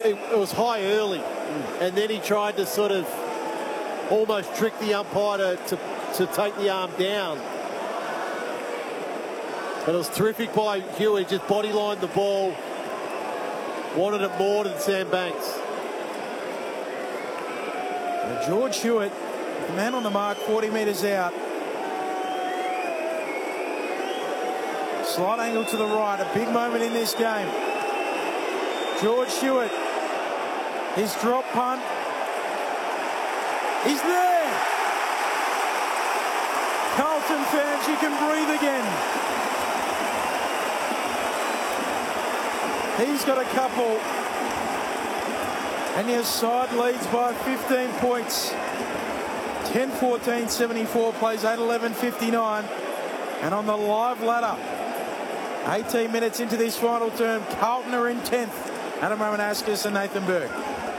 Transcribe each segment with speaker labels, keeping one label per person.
Speaker 1: it was high early, and then he tried to sort of almost trick the umpire to take the arm down. But it was terrific by Hewitt, just bodylined the ball, wanted it more than Sam Banks.
Speaker 2: George Hewitt, the man on the mark, 40 metres out. Slight angle to the right, a big moment in this game. George Hewitt, his drop punt. He's there! Carlton fans, you can breathe again. He's got a couple. And his side leads by 15 points. 10-14-74, plays 8-11-59. And on the live ladder, 18 minutes into this final term, Carlton are in 10th. Adam Romanascus and Nathan Burke.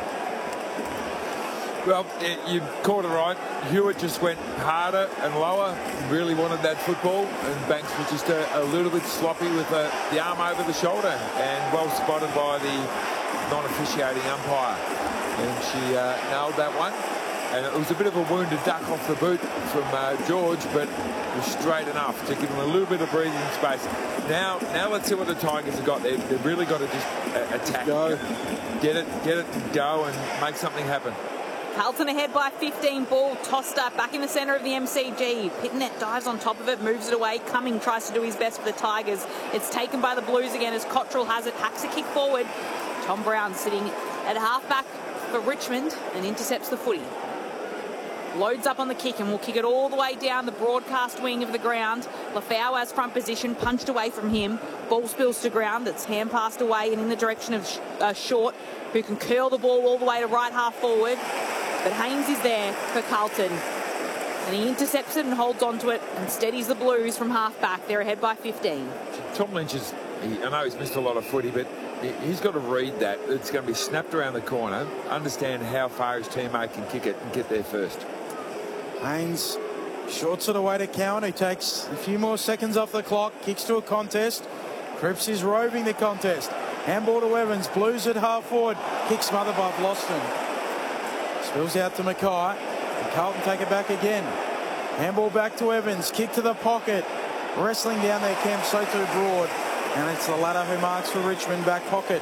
Speaker 3: Well, you caught it right. Hewitt just went harder and lower, really wanted that football, and Banks was just a little bit sloppy with the arm over the shoulder, and well spotted by the non-officiating umpire. And she nailed that one. And it was a bit of a wounded duck off the boot from George, but it was straight enough to give him a little bit of breathing space. Now let's see what the Tigers have got. They've really got to just attack. Get it and go and make something happen.
Speaker 4: Carlton ahead by 15. Ball tossed up back in the centre of the MCG. Pitnet dives on top of it, moves it away. Cumming tries to do his best for the Tigers. It's taken by the Blues again as Cottrell has it, hacks a kick forward. Tom Brown sitting at halfback for Richmond and intercepts the footy. Loads up on the kick and will kick it all the way down the broadcast wing of the ground. Lafau has front position, punched away from him. Ball spills to ground. It's hand passed away and in the direction of Short, who can curl the ball all the way to right half forward. But Haynes is there for Carlton. And he intercepts it and holds onto it and steadies the Blues from half back. They're ahead by 15.
Speaker 3: Tom Lynch is, I know he's missed a lot of footy, but he's got to read that. It's going to be snapped around the corner, understand how far his teammate can kick it and get there first.
Speaker 2: Haynes shorts it away to Cowan, who takes a few more seconds off the clock, kicks to a contest. Cripps is roving the contest. Handball to Evans, Blues at half forward, kick smothered by Boston. Spills out to Mackay, and Carlton take it back again. Handball back to Evans, kick to the pocket. Wrestling down there, Cam Soto Broad. And it's the ladder who marks for Richmond, back pocket.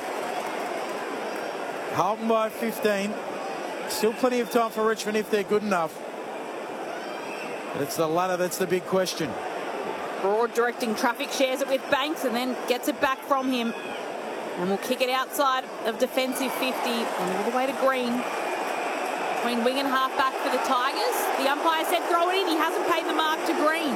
Speaker 2: Carlton by 15. Still plenty of time for Richmond if they're good enough. But it's the ladder that's the big question.
Speaker 4: Broad directing traffic, shares it with Banks and then gets it back from him. And will kick it outside of defensive 50 and all the way to Green. Between wing and half back for the Tigers. The umpire said throw it in. He hasn't paid the mark to Green.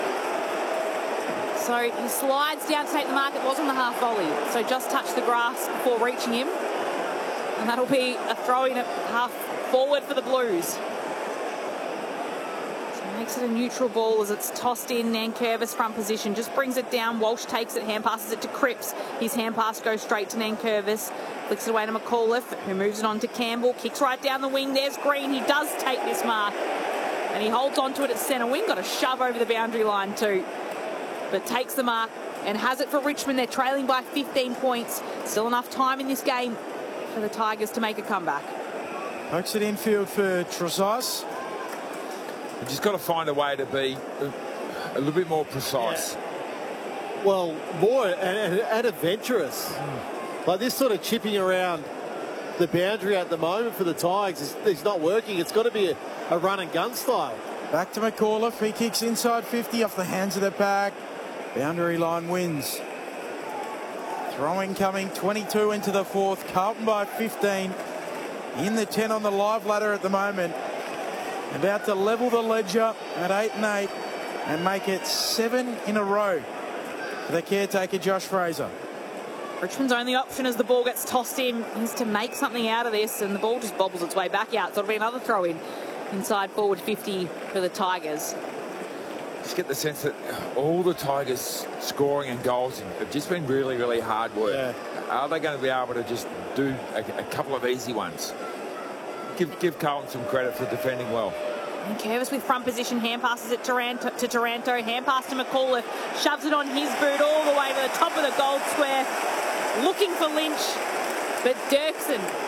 Speaker 4: So he slides down to take the mark. It was on the half volley. So just touched the grass before reaching him. And that'll be a throw in at half forward for the Blues. Makes it a neutral ball as it's tossed in. Nankervis front position, just brings it down. Walsh takes it, hand passes it to Cripps. His hand pass goes straight to Nankervis. Flicks it away to McAuliffe, who moves it on to Campbell. Kicks right down the wing. There's Green. He does take this mark. And he holds onto it at centre wing. Got a shove over the boundary line too. But takes the mark and has it for Richmond. They're trailing by 15 points. Still enough time in this game for the Tigers to make a comeback.
Speaker 2: Pokes it infield for Trezise.
Speaker 3: You've just got to find a way to be a little bit more precise.
Speaker 1: Yeah. Well, more and adventurous. Like this sort of chipping around the boundary at the moment for the Tigers is not working. It's got to be a run and gun style.
Speaker 2: Back to McAuliffe. He kicks inside 50 off the hands of the pack. Boundary line wins. Throwing coming, 22 into the fourth. Carlton by 15. In the 10 on the live ladder at the moment. About to level the ledger at 8-8 and make it 7 in a row for the caretaker, Josh Fraser.
Speaker 4: Richmond's only option as the ball gets tossed in is to make something out of this, and the ball just bobbles its way back out. So it'll be another throw in inside forward 50 for the Tigers.
Speaker 3: Just get the sense that all the Tigers scoring and goals have just been really, really hard work. Yeah. Are they going to be able to just do a couple of easy ones? Give Carlton some credit for defending well.
Speaker 4: And Curvis with front position, hand passes it to Taranto, hand pass to McAuliffe, shoves it on his boot all the way to the top of the goal square, looking for Lynch, but Dirksen